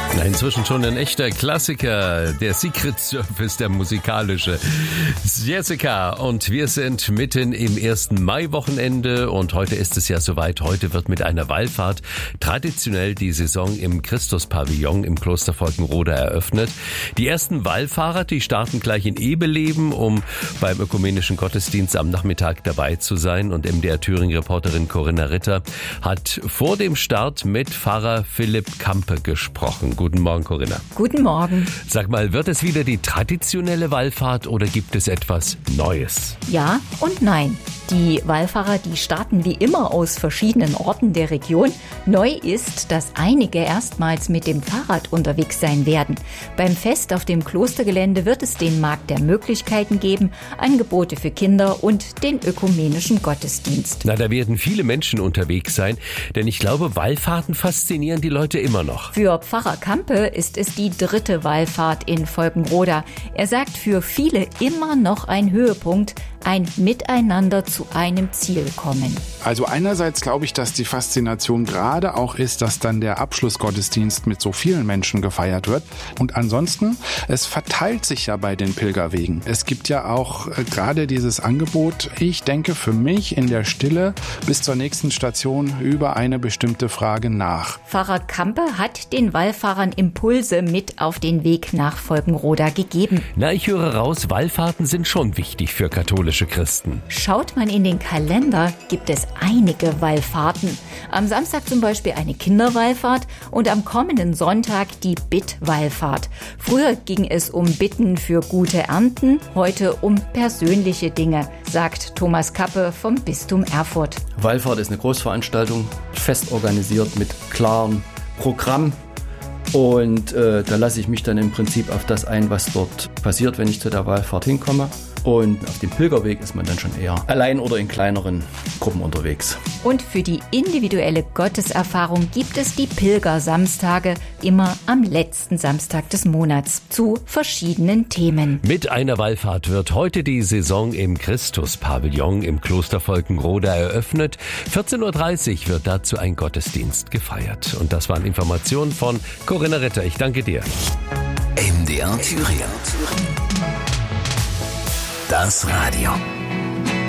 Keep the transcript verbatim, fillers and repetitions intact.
Inzwischen schon ein echter Klassiker, der Secret Service, der musikalische. Jessica, und wir sind mitten im ersten Mai-Wochenende und heute ist es ja soweit. Heute wird mit einer Wallfahrt traditionell die Saison im Christuspavillon im Kloster Volkenroda eröffnet. Die ersten Wallfahrer, die starten gleich in Ebeleben, um beim ökumenischen Gottesdienst am Nachmittag dabei zu sein. Und M D R Thüringen-Reporterin Corinna Ritter hat vor dem Start mit Pfarrer Philipp Kampe gesprochen. Guten Morgen, Corinna. Guten Morgen. Sag mal, wird es wieder die traditionelle Wallfahrt oder gibt es etwas Neues? Ja und nein. Die Wallfahrer, die starten wie immer aus verschiedenen Orten der Region. Neu ist, dass einige erstmals mit dem Fahrrad unterwegs sein werden. Beim Fest auf dem Klostergelände wird es den Markt der Möglichkeiten geben, Angebote für Kinder und den ökumenischen Gottesdienst. Na, da werden viele Menschen unterwegs sein, denn ich glaube, Wallfahrten faszinieren die Leute immer noch. Für Pfarrer Kampe ist es die dritte Wallfahrt in Volkenroda. Er sagt, für viele immer noch ein Höhepunkt, ein Miteinander zu einem Ziel kommen. Also einerseits glaube ich, dass die Faszination gerade auch ist, dass dann der Abschlussgottesdienst mit so vielen Menschen gefeiert wird. Und ansonsten, es verteilt sich ja bei den Pilgerwegen. Es gibt ja auch äh, gerade dieses Angebot, ich denke für mich in der Stille bis zur nächsten Station über eine bestimmte Frage nach. Pfarrer Kampe hat den Wallfahrern Impulse mit auf den Weg nach Volkenroda gegeben. Na, ich höre raus, Wallfahrten sind schon wichtig für katholische Christen. Schaut man in den Kalender, gibt es einige Wallfahrten. Am Samstag zum Beispiel eine Kinderwallfahrt und am kommenden Sonntag die Bittwallfahrt. Früher ging es um Bitten für gute Ernten, heute um persönliche Dinge, sagt Thomas Kappe vom Bistum Erfurt. Wallfahrt ist eine Großveranstaltung, fest organisiert mit klarem Programm. Und äh, da lasse ich mich dann im Prinzip auf das ein, was dort passiert, wenn ich zu der Wallfahrt hinkomme. Und auf dem Pilgerweg ist man dann schon eher allein oder in kleineren Gruppen unterwegs. Und für die individuelle Gotteserfahrung gibt es die Pilgersamstage immer am letzten Samstag des Monats zu verschiedenen Themen. Mit einer Wallfahrt wird heute die Saison im Christuspavillon im Kloster Volkenroda eröffnet. vierzehn Uhr dreißig wird dazu ein Gottesdienst gefeiert. Und das waren Informationen von Corinna Ritter. Ich danke dir. M D R Thüringen. Das Radio.